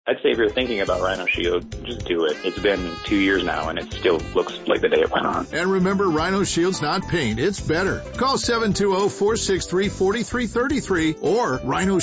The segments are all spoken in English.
I'd say if you're thinking about Rhino Shield, just do it. It's been 2 years now, and it still looks like the day it went on. And remember, Rhino Shield's not paint, it's better. Call 720-463-4333 or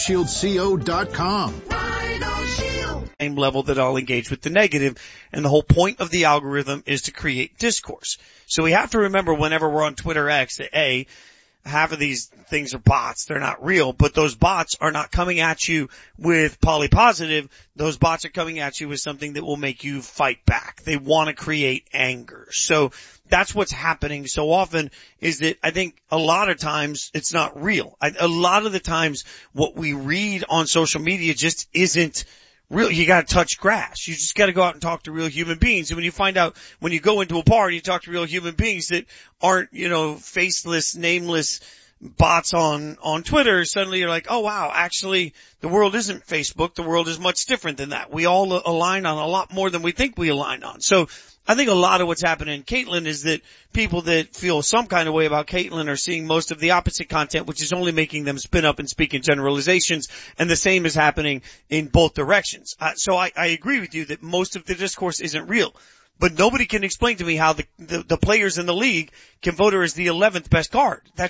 rhinoshieldco.com. Rhino Shield. Same level that I'll engage with the negative, and the whole point of the algorithm is to create discourse. So we have to remember whenever we're on Twitter X that half of these things are bots. They're not real, but those bots are not coming at you with polypositive. Those bots are coming at you with something that will make you fight back. They want to create anger. So that's what's happening so often, is that I think a lot of times it's not real. A lot of the times what we read on social media just isn't real. You gotta touch grass. You just gotta go out and talk to real human beings. And when you find out, when you go into a bar and you talk to real human beings that aren't, faceless, nameless bots on Twitter, suddenly you're like, oh wow, actually the world isn't Facebook. The world is much different than that. We all align on a lot more than we think we align on. So I think a lot of what's happening in Caitlyn is that people that feel some kind of way about Caitlyn are seeing most of the opposite content, which is only making them spin up and speak in generalizations, and the same is happening in both directions. So I agree with you that most of the discourse isn't real. But nobody can explain to me how the players in the league can vote her as the 11th best card. That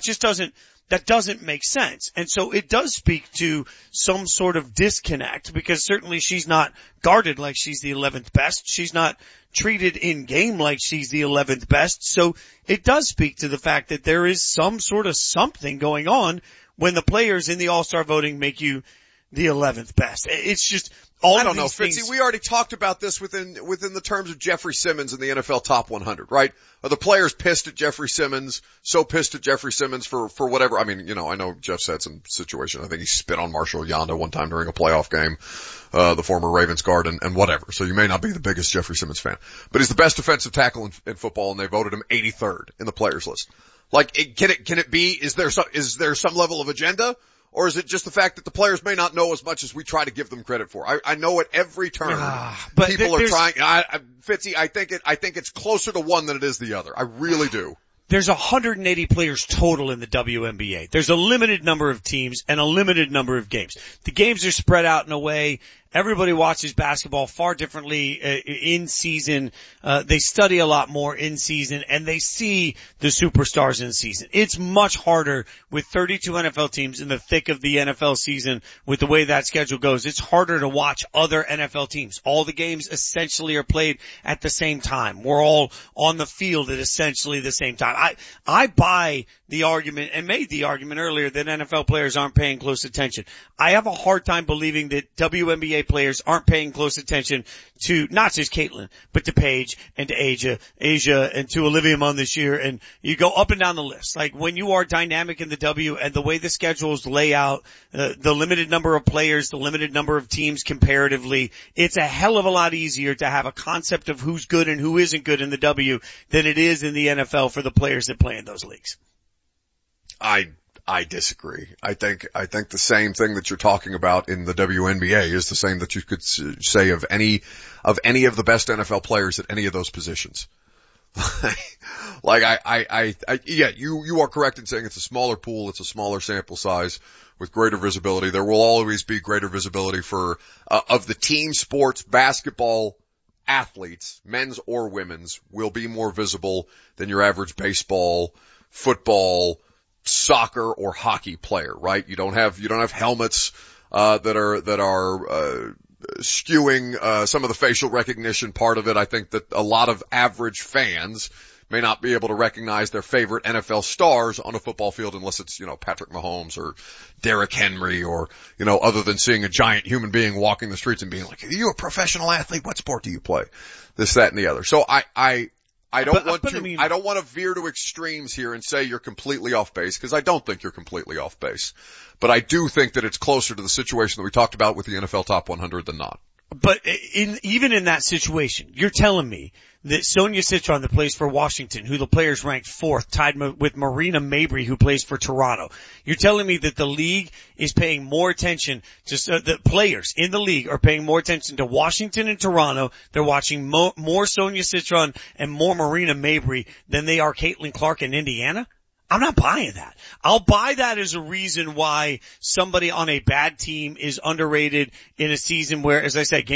doesn't make sense. And so it does speak to some sort of disconnect, because certainly she's not guarded like she's the 11th best. She's not treated in game like she's the 11th best. So it does speak to the fact that there is some sort of something going on when the players in the All-Star voting make you the 11th best. It's just all I don't know, things. Fitzy, we already talked about this within the terms of Jeffrey Simmons in the NFL Top 100, right? Are the players pissed at Jeffrey Simmons, so pissed at Jeffrey Simmons for whatever? I mean, I know Jeff's had some situation. I think he spit on Marshall Yanda one time during a playoff game, the former Ravens guard, and whatever. So you may not be the biggest Jeffrey Simmons fan, but he's the best defensive tackle in football, and they voted him 83rd in the players list. Like, can it be, is there some level of agenda? Or is it just the fact that the players may not know as much as we try to give them credit for? I know at every turn people are trying. Fitzy, I think it's closer to one than it is the other. I really do. There's 180 players total in the WNBA. There's a limited number of teams and a limited number of games. The games are spread out in a way. Everybody watches basketball far differently in season. They study a lot more in season, and they see the superstars in season. It's much harder with 32 NFL teams in the thick of the NFL season with the way that schedule goes. It's harder to watch other NFL teams. All the games essentially are played at the same time. We're all on the field at essentially the same time. I buy the argument, and made the argument earlier, that NFL players aren't paying close attention. I have a hard time believing that WNBA players aren't paying close attention to not just Caitlyn, but to Paige and to Asia and to Olivia Munn this year, and you go up and down the list. Like, when you are dynamic in the W and the way the schedules lay out, the limited number of players, the limited number of teams comparatively, it's a hell of a lot easier to have a concept of who's good and who isn't good in the W than it is in the NFL for the players that play in those leagues. I disagree. I think the same thing that you're talking about in the WNBA is the same that you could say of any of the best NFL players at any of those positions. Yeah, you are correct in saying it's a smaller pool, it's a smaller sample size with greater visibility. There will always be greater visibility for, of the team sports, basketball athletes, men's or women's, will be more visible than your average baseball, football, soccer or hockey player, right? You don't have helmets, that are skewing, some of the facial recognition part of it. I think that a lot of average fans may not be able to recognize their favorite NFL stars on a football field unless it's, Patrick Mahomes or Derrick Henry or, other than seeing a giant human being walking the streets and being like, are you a professional athlete? What sport do you play? This, that, and the other. So I don't want to veer to extremes here and say you're completely off base, because I don't think you're completely off base. But I do think that it's closer to the situation that we talked about with the NFL Top 100 than not. But even in that situation, you're telling me that Sonia Citron, that plays for Washington, who the players ranked 4th, tied with Marina Mabry, who plays for Toronto. You're telling me that the league is paying more attention to, the players in the league are paying more attention to Washington and Toronto. They're watching more Sonia Citron and more Marina Mabry than they are Caitlin Clark in Indiana? I'm not buying that. I'll buy that as a reason why somebody on a bad team is underrated in a season where, as I said,